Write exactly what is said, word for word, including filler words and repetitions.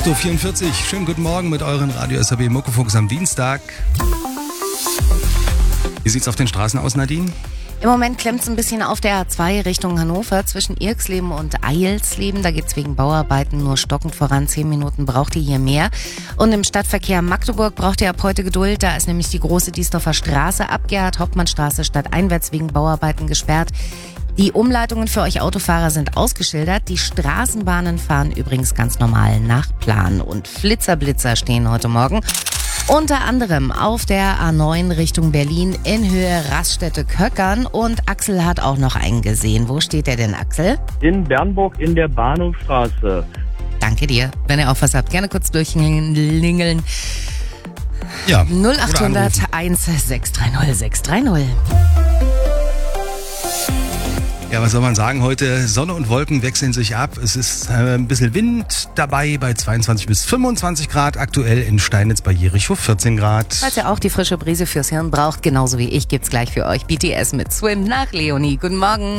acht Uhr vierundvierzig. Schönen guten Morgen mit euren Radio S A B Muckefuchs am Dienstag. Wie sieht's auf den Straßen aus, Nadine? Im Moment klemmt es ein bisschen auf der A zwei Richtung Hannover zwischen Irksleben und Eilsleben. Da geht's wegen Bauarbeiten nur stockend voran. Zehn Minuten braucht ihr hier mehr. Und im Stadtverkehr Magdeburg braucht ihr ab heute Geduld. Da ist nämlich die große Diesdorfer Straße ab Gerhard-Hauptmann-Straße stadteinwärts wegen Bauarbeiten gesperrt. Die Umleitungen für euch Autofahrer sind ausgeschildert. Die Straßenbahnen fahren übrigens ganz normal nach Plan. Und Flitzerblitzer stehen heute Morgen unter anderem auf der A neun Richtung Berlin in Höhe Raststätte-Köckern. Und Axel hat auch noch einen gesehen. Wo steht der denn, Axel? In Bernburg in der Bahnhofstraße. Danke dir. Wenn ihr auch was habt, gerne kurz durchklingeln. Ja. null acht hundert eins sechs drei null sechs drei null. Ja, was soll man sagen? Heute Sonne und Wolken wechseln sich ab. Es ist äh, ein bisschen Wind dabei bei zweiundzwanzig bis fünfundzwanzig Grad. Aktuell in Steinitz bei Jericho vierzehn Grad. Falls ihr auch die frische Brise fürs Hirn braucht, genauso wie ich, gibt's gleich für euch B T S mit Swim nach Leonie. Guten Morgen.